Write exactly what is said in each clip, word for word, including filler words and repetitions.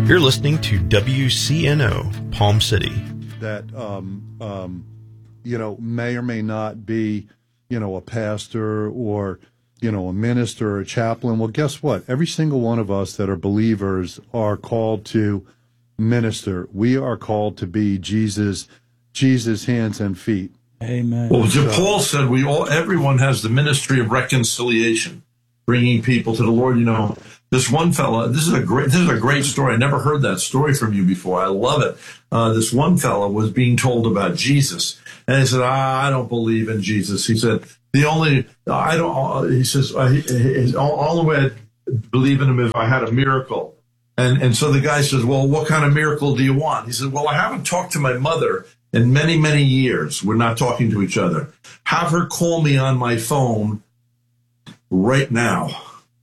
You're listening to W C N O, Palm City. That, um, um, you know, may or may not be, you know, a pastor or, you know, a minister or a chaplain. Well, guess what? Every single one of us that are believers are called to minister. We are called to be Jesus, Jesus' hands and feet. Amen. Well, so, Paul said we all, everyone has the ministry of reconciliation, bringing people to the Lord. You know, this one fella, this is a great, this is a great story. I never heard that story from you before. I love it. Uh, this one fella was being told about Jesus, and he said, ah, "I don't believe in Jesus." He said, "The only I don't." He says, uh, he, he, all, "All the way I believe in him if I had a miracle." And and so the guy says, "Well, what kind of miracle do you want?" He said, "Well, I haven't talked to my mother in many, many years. We're not talking to each other. Have her call me on my phone right now."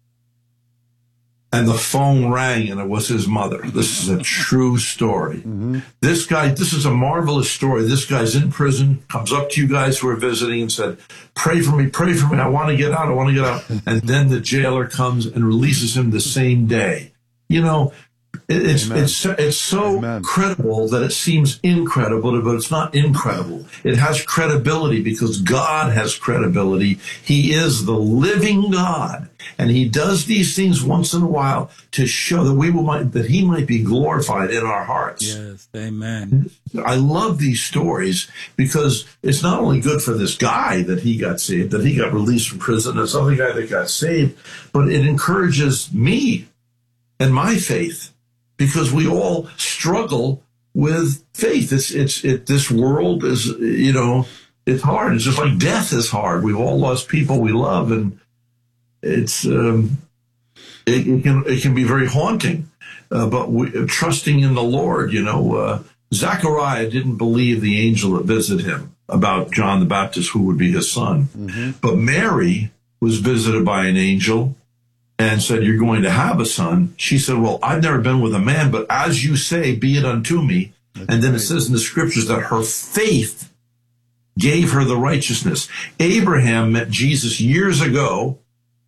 And the phone rang, and it was his mother. This is a true story. Mm-hmm. This guy, this is a marvelous story. This guy's in prison, comes up to you guys who are visiting and said, "Pray for me, pray for me. I want to get out, I want to get out." And then the jailer comes and releases him the same day. You know, It's Amen. it's it's so Amen. credible that it seems incredible, but it's not incredible. It has credibility because God has credibility. He is the living God, and He does these things once in a while to show that we will might, that He might be glorified in our hearts. Yes, Amen. I love these stories because it's not only good for this guy that he got saved, that he got released from prison, this other guy that got saved, but it encourages me and my faith. Because we all struggle with faith. It's, it's, it, this world is, you know, it's hard. It's just like death is hard. We've all lost people we love, and it's, um, it, it can, it can be very haunting. Uh, but we, trusting in the Lord, you know, uh, Zechariah didn't believe the angel that visited him about John the Baptist, who would be his son. Mm-hmm. But Mary was visited by an angel and said, "You're going to have a son." She said, "Well, I've never been with a man, but as you say, be it unto me." That's and then right. It says in the scriptures that her faith gave her the righteousness. Abraham met Jesus years ago,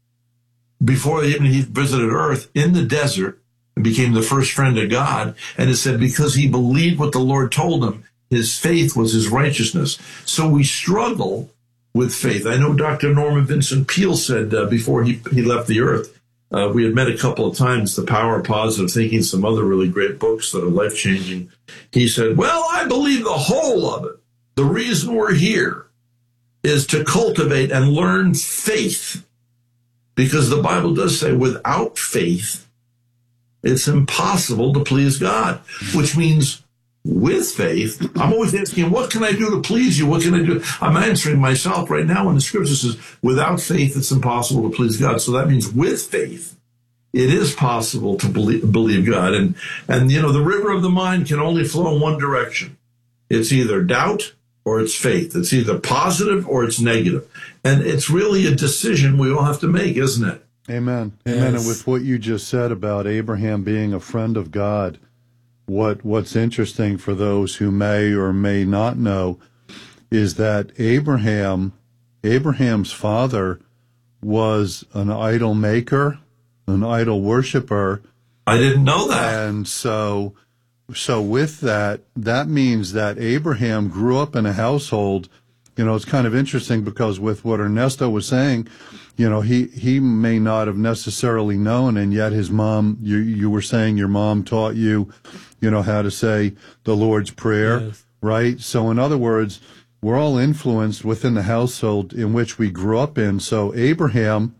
before even he visited earth, in the desert, and became the first friend of God. And it said because he believed what the Lord told him, his faith was his righteousness. So we struggle with faith. I know Doctor Norman Vincent Peale said uh, before he, he left the earth, Uh, we had met a couple of times, The Power of Positive Thinking, some other really great books that are life-changing. He said, "Well, I believe the whole of it. The reason we're here is to cultivate and learn faith. Because the Bible does say without faith, it's impossible to please God," which means with faith. I'm always asking, what can I do to please you? What can I do? I'm answering myself right now when the scripture says, without faith, it's impossible to please God. So that means with faith, it is possible to believe, believe God. And, and, you know, the river of the mind can only flow in one direction. It's either doubt or it's faith. It's either positive or it's negative. And it's really a decision we all have to make, isn't it? Amen. Yes. Amen. And with what you just said about Abraham being a friend of God, What what's interesting for those who may or may not know is that Abraham, Abraham's father was an idol maker, an idol worshiper. I didn't know that. And so, so with that, that means that Abraham grew up in a household. You know, it's kind of interesting because with what Ernesto was saying, you know, he, he may not have necessarily known, and yet his mom, you, you were saying your mom taught you, you know, how to say the Lord's Prayer, yes. Right? So in other words, we're all influenced within the household in which we grew up in. So Abraham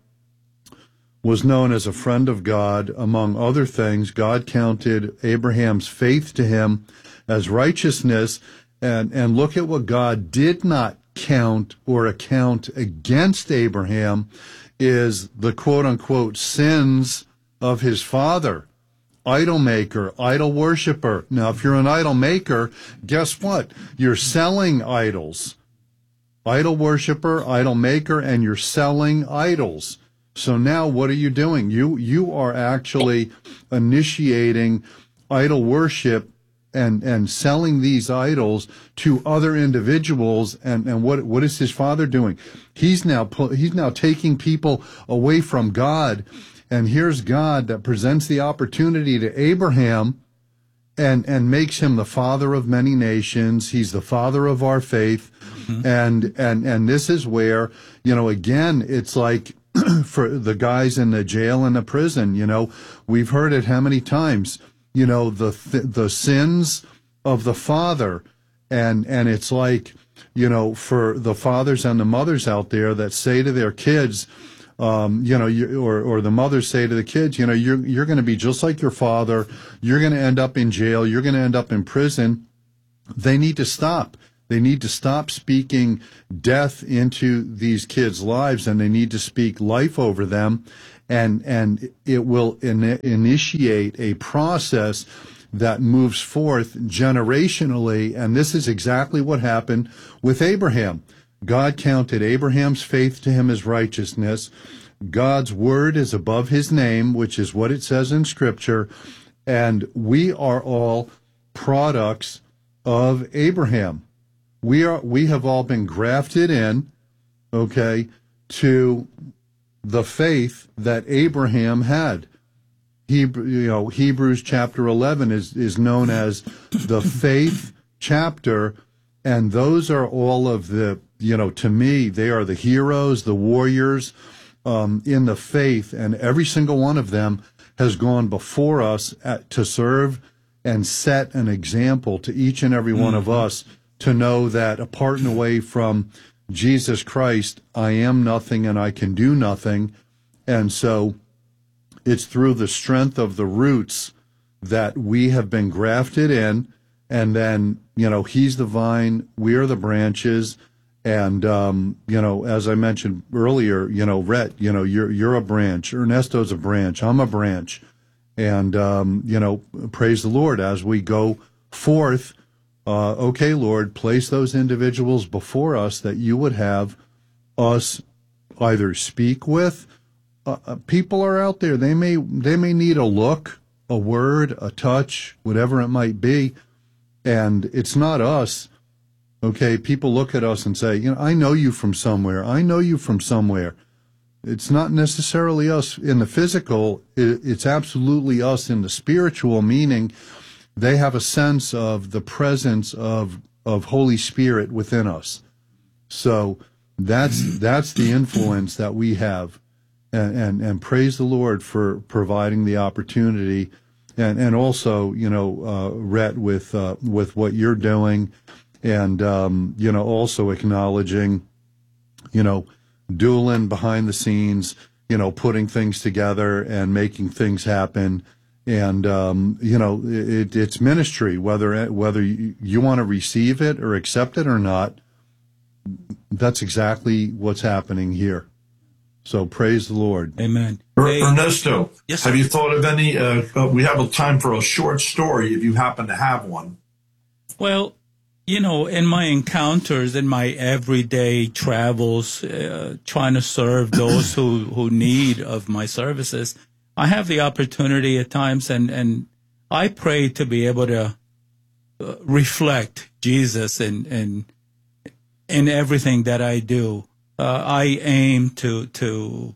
was known as a friend of God. Among other things, God counted Abraham's faith to him as righteousness. And, and look at what God did not count or account against Abraham is the quote-unquote sins of his father. Idol maker, idol worshiper. Now, if you're an idol maker, guess what? You're selling idols. Idol worshiper, idol maker, and you're selling idols. So now what are you doing? You you are actually initiating idol worship and and selling these idols to other individuals. And, and what what is his father doing? He's now he's now taking people away from God. And here's God that presents the opportunity to Abraham and and makes him the father of many nations. He's the father of our faith. Mm-hmm. And and and this is where, you know, again, it's like for the guys in the jail and the prison, you know, we've heard it how many times, you know, the th- the sins of the father. And and it's like, you know, for the fathers and the mothers out there that say to their kids, Um, you know, you, or or the mothers say to the kids, you know, you're you're going to be just like your father. You're going to end up in jail. You're going to end up in prison. They need to stop. They need to stop speaking death into these kids' lives, and they need to speak life over them, and and it will in, initiate a process that moves forth generationally. And this is exactly what happened with Abraham. God counted Abraham's faith to him as righteousness. God's word is above his name, which is what it says in Scripture. And we are all products of Abraham. We are, we have all been grafted in, okay, to the faith that Abraham had. Hebrew, you know, Hebrews chapter eleven is, is known as the faith chapter. And those are all of the, you know, to me, they are the heroes, the warriors um, in the faith, and every single one of them has gone before us at, to serve and set an example to each and every one mm-hmm. of us to know that apart and away from Jesus Christ, I am nothing and I can do nothing. And so it's through the strength of the roots that we have been grafted in. And then, you know, he's the vine, we are the branches. And, um, you know, as I mentioned earlier, you know, Rhett, you know, you're you're a branch. Ernesto's a branch. I'm a branch. And, um, you know, praise the Lord as we go forth. Uh, okay, Lord, place those individuals before us that you would have us either speak with. Uh, people are out there. They may they may need a look, a word, a touch, whatever it might be. And it's not us, okay? People look at us and say, you know, I know you from somewhere. I know you from somewhere. It's not necessarily us in the physical. It's absolutely us in the spiritual, meaning they have a sense of the presence of of Holy Spirit within us. So that's that's the influence that we have. And, and, and praise the Lord for providing the opportunity. And and also, you know, uh, Rhett, with uh, with what you're doing, and um, you know, also acknowledging, you know, Doolin behind the scenes, you know, putting things together and making things happen, and um, you know, it, it's ministry. Whether whether you, you want to receive it or accept it or not, that's exactly what's happening here. So praise the Lord. Amen. Hey. Ernesto, yes, have you thought of any, uh, uh, we have a time for a short story if you happen to have one. Well, you know, in my encounters, in my everyday travels, uh, trying to serve those who, who need of my services, I have the opportunity at times, and, and I pray to be able to uh, reflect Jesus in, in, in everything that I do. Uh, I aim to to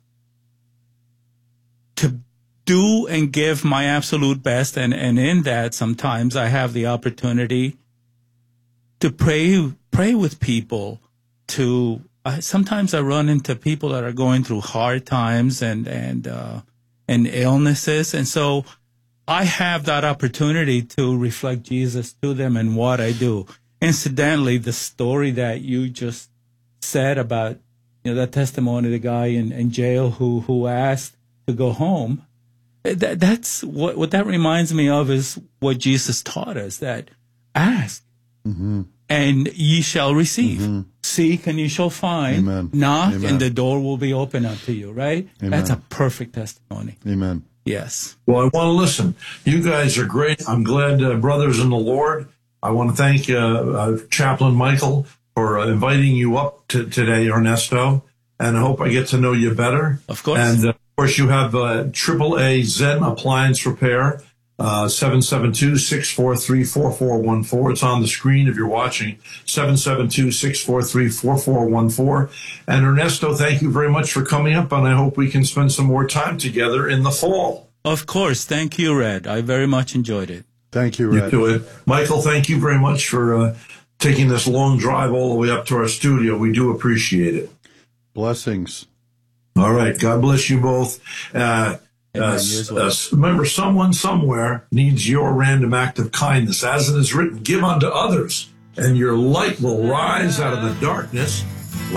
to do and give my absolute best, and, and in that, sometimes I have the opportunity to pray pray with people. To uh, sometimes I run into people that are going through hard times and and uh, and illnesses, and so I have that opportunity to reflect Jesus to them in what I do. Incidentally, the story that you just said about, you know, that testimony, the guy in, in jail who, who asked to go home, that, that's what, what that reminds me of is what Jesus taught us, that ask mm-hmm. and ye shall receive. Mm-hmm. Seek and you shall find. Amen. Knock Amen. and the door will be open unto you, right? Amen. That's a perfect testimony. Amen. Yes. Well, I want to listen. You guys are great. I'm glad, uh, brothers in the Lord. I want to thank uh, uh, Chaplain Michael for uh, inviting you up to today, Ernesto, and I hope I get to know you better. Of course. And, uh, of course, you have uh, triple A Zen Appliance Repair, uh, seven seven two, six four three, four four one four. It's on the screen if you're watching, seven seven two, six four three, four four one four. And, Ernesto, thank you very much for coming up, and I hope we can spend some more time together in the fall. Of course. Thank you, Red. I very much enjoyed it. Thank you, You Red. do it. Michael, thank you very much for uh, taking this long drive all the way up to our studio. We do appreciate it. Blessings. All right. God bless you both. Uh, uh, uh, remember, someone somewhere needs your random act of kindness. As it is written, give unto others, and your light will rise out of the darkness.